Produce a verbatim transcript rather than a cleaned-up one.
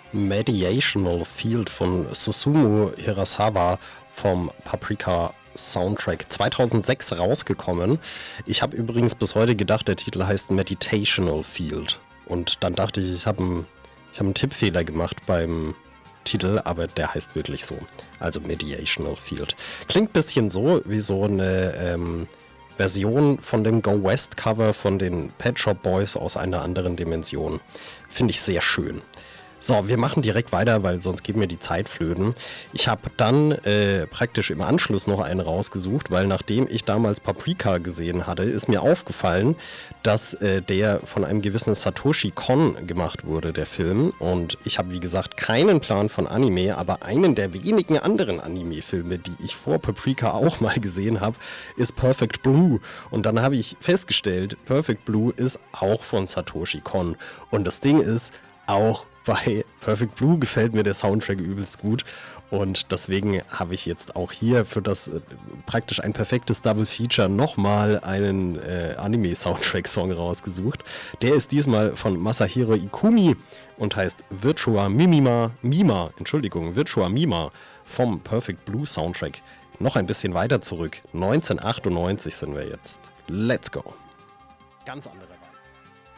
Mediational Field von Susumu Hirasawa vom Paprika Soundtrack zweitausendsechs rausgekommen. Ich habe übrigens bis heute gedacht, der Titel heißt Meditational Field. Und dann dachte ich, ich habe einen, ich hab einen Tippfehler gemacht beim Titel, aber der heißt wirklich so. Also Mediational Field. Klingt ein bisschen so wie so eine ähm, Version von dem Go West Cover von den Pet Shop Boys aus einer anderen Dimension. Finde ich sehr schön. So, wir machen direkt weiter, weil sonst geht mir die Zeit flöten. Ich habe dann äh, praktisch im Anschluss noch einen rausgesucht, weil nachdem ich damals Paprika gesehen hatte, ist mir aufgefallen, dass äh, der von einem gewissen Satoshi Kon gemacht wurde, der Film. Und ich habe, wie gesagt, keinen Plan von Anime, aber einen der wenigen anderen Anime-Filme, die ich vor Paprika auch mal gesehen habe, ist Perfect Blue. Und dann habe ich festgestellt, Perfect Blue ist auch von Satoshi Kon. Und das Ding ist, auch bei Perfect Blue gefällt mir der Soundtrack übelst gut und deswegen habe ich jetzt auch hier für das äh, praktisch ein perfektes Double Feature nochmal einen äh, Anime-Soundtrack-Song rausgesucht. Der ist diesmal von Masahiro Ikumi und heißt Virtua Mimima, Mima, Entschuldigung, Virtua Mima vom Perfect Blue Soundtrack. Noch ein bisschen weiter zurück, neunzehnhundertachtundneunzig sind wir jetzt. Let's go. Ganz andere.